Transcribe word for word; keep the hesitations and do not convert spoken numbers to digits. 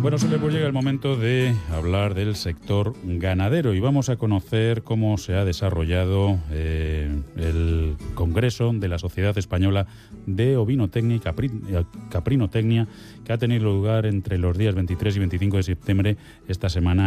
Bueno, Soler, pues llega el momento de hablar del sector ganadero y vamos a conocer cómo se ha desarrollado eh, el Congreso de la Sociedad Española de Ovinotecnia y Capri- Caprinotecnia, que ha tenido lugar entre los días veintitrés y veinticinco de septiembre esta semana